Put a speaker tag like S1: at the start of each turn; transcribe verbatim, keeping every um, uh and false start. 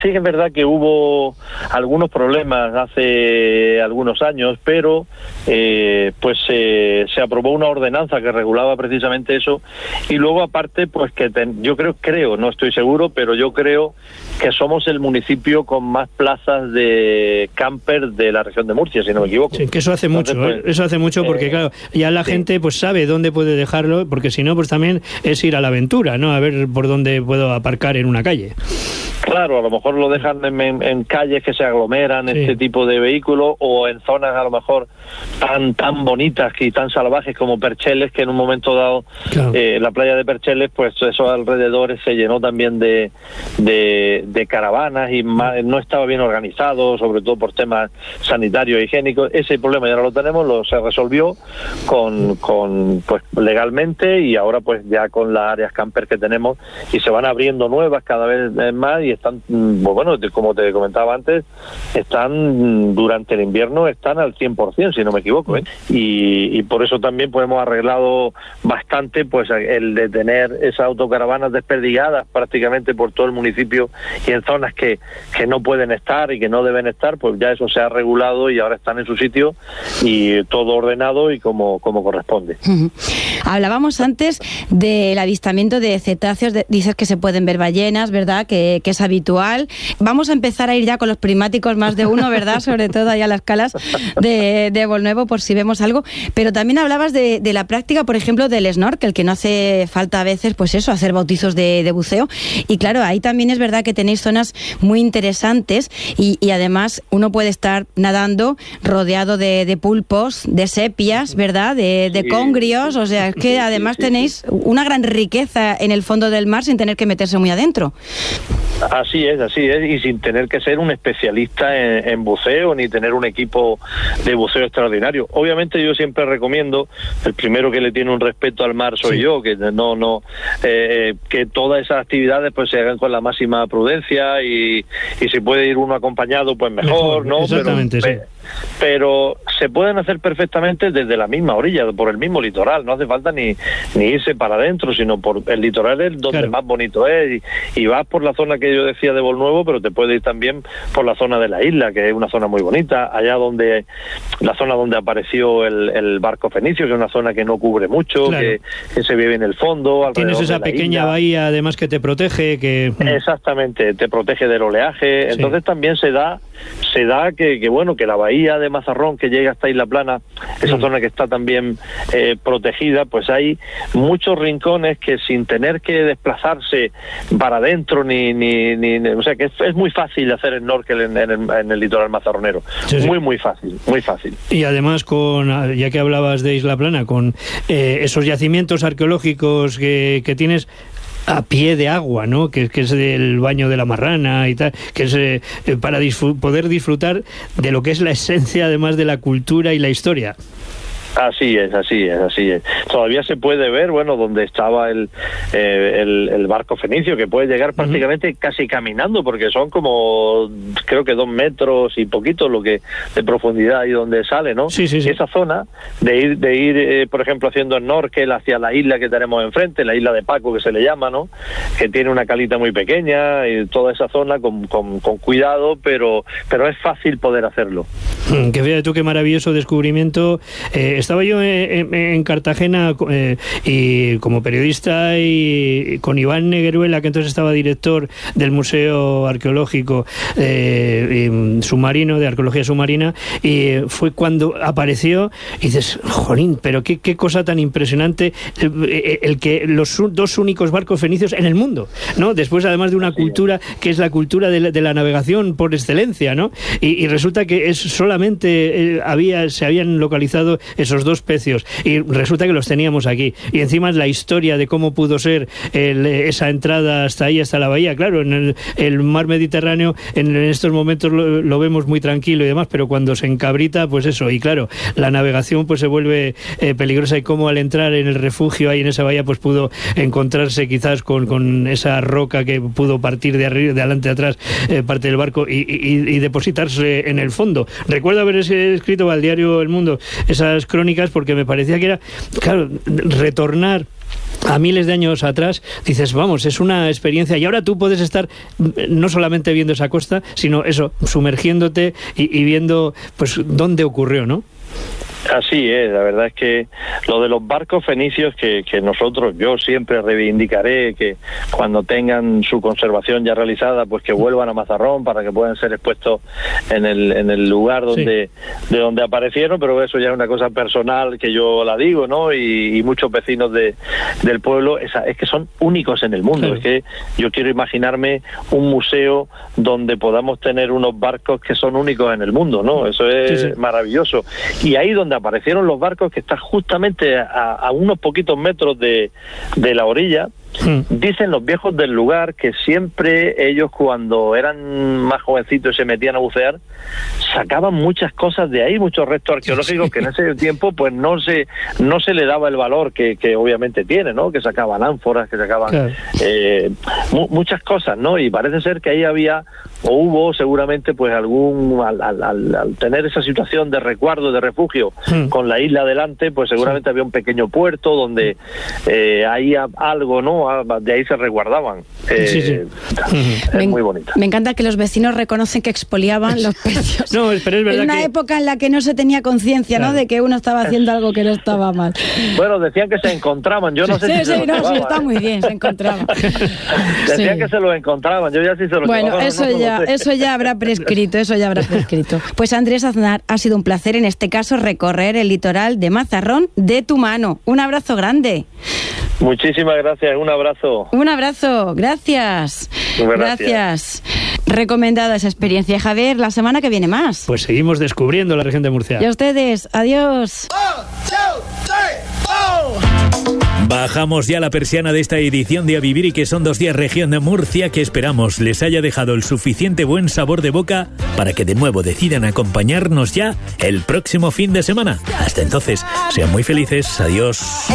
S1: Sí que es verdad que hubo algunos problemas hace algunos años, pero eh, pues eh, se aprobó una ordenanza que regulaba precisamente eso, y luego aparte pues que ten, yo creo, creo, no estoy seguro, pero yo creo que somos el municipio con más plazas de camper de la región de Murcia, si no me equivoco.
S2: Sí, que eso hace Entonces, mucho, pues, ¿eh? eso hace mucho porque eh, claro, ya la sí. gente pues sabe dónde puede dejarlo, porque si no pues también es ir a la aventura, ¿no? A ver por dónde puedo aparcar en una calle.
S1: Claro, a lo mejor lo dejan en, en, en calles que se aglomeran sí. este tipo de vehículos, o en zonas a lo mejor tan tan bonitas y tan salvajes como Percheles, que en un momento dado claro. eh, la playa de Percheles, pues esos alrededores se llenó también de, de, de caravanas y más, no estaba bien organizado, sobre todo por temas sanitarios e higiénicos. Ese problema ya no lo tenemos, lo se resolvió con, con pues legalmente, y ahora pues ya con las áreas camper que tenemos, y se van abriendo nuevas cada vez más, y están, bueno, como te comentaba antes, están durante el invierno, están al cien por ciento, si no me equivoco, ¿eh? y, y por eso también pues hemos arreglado bastante pues el de tener esas autocaravanas desperdigadas prácticamente por todo el municipio, y en zonas que, que no pueden estar y que no deben estar, pues ya eso se ha regulado y ahora están en su sitio y todo ordenado y como, como corresponde.
S3: Uh-huh. Hablábamos antes del avistamiento de cetáceos, de, dices que se pueden ver ballenas, ¿verdad? Que, que es habitual. Vamos a empezar a ir ya con los primáticos, más de uno, ¿verdad? Sobre todo allá a las calas de, de Volnuevo, por si vemos algo. Pero también hablabas de, de la práctica, por ejemplo, del snorkel, que no hace falta a veces, pues eso, hacer bautizos de, de buceo. Y claro, ahí también es verdad que tenéis zonas muy interesantes, y, y además uno puede estar nadando rodeado de, de pulpos, de sepias, ¿verdad? De, de congrios, o sea, es que además tenéis una gran riqueza en el fondo del mar sin tener que meterse muy adentro.
S1: Así es, así es, y sin tener que ser un especialista en, en buceo ni tener un equipo de buceo extraordinario. Obviamente yo siempre recomiendo, el primero que le tiene un respeto al mar soy sí. yo, que no, no, eh, que todas esas actividades pues se hagan con la máxima prudencia, y, y si puede ir uno acompañado pues mejor, mejor ¿no?
S2: Exactamente,
S1: pero,
S2: sí.
S1: pero se pueden hacer perfectamente desde la misma orilla, por el mismo litoral, no hace falta ni, ni irse para adentro, sino por el litoral es donde claro. más bonito es, y, y vas por la zona que yo decía de Volnuevo, pero te puedes ir también por la zona de la isla, que es una zona muy bonita, allá donde, la zona donde apareció el, el barco fenicio, que es una zona que no cubre mucho, claro. que, que se vive en el fondo.
S2: Tienes esa pequeña isla. bahía además que te protege, que...
S1: Exactamente, te protege del oleaje, sí. entonces también se da, se da que, que bueno, que la bahía de Mazarrón, que llega hasta Isla Plana, esa sí. zona que está también eh, protegida, pues hay muchos rincones que sin tener que desplazarse para adentro, ni, ni, ni o sea que es, es muy fácil hacer snorkel en, en, el, en el litoral mazarronero, sí, sí. muy muy fácil, muy fácil.
S2: Y además, con ya que hablabas de Isla Plana, con eh, esos yacimientos arqueológicos que, que tienes a pie de agua, ¿no? Que, que es el baño de la marrana y tal, que es eh, para disfr- poder disfrutar de lo que es la esencia, además de la cultura y la historia.
S1: Así es, así es, así es. Todavía se puede ver, bueno, donde estaba el, eh, el, el barco fenicio, que puede llegar prácticamente uh-huh. casi caminando, porque son como, creo que dos metros y poquito lo que de profundidad y donde sale, ¿no?
S2: Sí, sí, sí.
S1: Y esa zona de ir, de ir eh, por ejemplo, haciendo snorkel hacia la isla que tenemos enfrente, la isla de Paco, que se le llama, ¿no? Que tiene una calita muy pequeña, y toda esa zona con, con, con cuidado, pero, pero es fácil poder hacerlo.
S2: Mm, que fíjate tú qué maravilloso descubrimiento. Eh, Estaba yo en, en Cartagena eh, y como periodista, y con Iván Negueruela, que entonces estaba director del Museo Arqueológico eh, submarino, de arqueología submarina, y fue cuando apareció y dices, jolín, pero qué, qué cosa tan impresionante el, el que los dos únicos barcos fenicios en el mundo, ¿no? Después, además de una cultura que es la cultura de la, de la navegación por excelencia, ¿no? Y, y resulta que es solamente eh, había se habían localizado esos dos pecios, y resulta que los teníamos aquí, y encima la historia de cómo pudo ser el, esa entrada hasta ahí, hasta la bahía. Claro, en el, el mar Mediterráneo en, en estos momentos lo, lo vemos muy tranquilo y demás, pero cuando se encabrita, pues eso, y claro, la navegación pues se vuelve eh, peligrosa, y cómo al entrar en el refugio ahí en esa bahía pues pudo encontrarse quizás con, con esa roca que pudo partir de arriba, de adelante a atrás, eh, parte del barco, y, y, y depositarse en el fondo. Recuerdo haber escrito al diario El Mundo esas crónicas, porque me parecía que era, claro, retornar a miles de años atrás, dices, vamos, es una experiencia, y ahora tú puedes estar no solamente viendo esa costa, sino eso, sumergiéndote y, y viendo pues dónde ocurrió, ¿no?
S1: Así es, la verdad es que lo de los barcos fenicios que, que nosotros, yo siempre reivindicaré que cuando tengan su conservación ya realizada, pues que vuelvan a Mazarrón para que puedan ser expuestos en el en el lugar donde sí. de donde aparecieron, pero eso ya es una cosa personal que yo la digo, ¿no? Y, y muchos vecinos de del pueblo, esa, es que son únicos en el mundo, claro. Es que yo quiero imaginarme un museo donde podamos tener unos barcos que son únicos en el mundo, ¿no? Eso es sí, sí. maravilloso. Y ahí donde aparecieron los barcos, que está justamente a, a unos poquitos metros de, de la orilla, Hmm. dicen los viejos del lugar que siempre ellos, cuando eran más jovencitos y se metían a bucear, sacaban muchas cosas de ahí, muchos restos arqueológicos que en ese tiempo pues no se no se le daba el valor que, que obviamente tiene, ¿no? Que sacaban ánforas, que sacaban claro. eh, mu- muchas cosas, ¿no? Y parece ser que ahí había o hubo seguramente pues algún al, al, al, al tener esa situación de resguardo, de refugio hmm. con la isla delante, pues seguramente sí. había un pequeño puerto donde eh, hay algo, ¿no? De ahí se resguardaban. Eh, sí, sí. Es
S3: me,
S1: muy bonita.
S3: Me encanta que los vecinos reconocen que expoliaban los pechos.
S2: No, pero es verdad
S3: en una
S2: que...
S3: época en la que no se tenía conciencia, claro. ¿no? De que uno estaba haciendo algo que no estaba mal.
S1: Bueno, decían que se encontraban. Yo no
S3: sí,
S1: sé
S3: sí,
S1: si
S3: sí,
S1: se
S3: no,
S1: los
S3: sí, está muy bien, se encontraban.
S1: Decían sí. que se los encontraban. Yo ya sí se los
S3: Bueno,
S1: llevaban,
S3: eso
S1: no,
S3: ya,
S1: no
S3: eso ya habrá prescrito, eso ya habrá prescrito. Pues Andrés Aznar, ha sido un placer en este caso recorrer el litoral de Mazarrón de tu mano. Un abrazo grande.
S1: Muchísimas gracias, un abrazo.
S3: Un abrazo, gracias.
S1: Gracias.
S3: Gracias. Recomendada esa experiencia, Javier. La semana que viene más.
S2: Pues seguimos descubriendo la región de Murcia.
S3: Y a ustedes, adiós.
S4: One, two, three, four. Bajamos ya la persiana de esta edición de A Vivir y que son dos días región de Murcia que esperamos les haya dejado el suficiente buen sabor de boca para que de nuevo decidan acompañarnos ya el próximo fin de semana. Hasta entonces, sean muy felices. Adiós.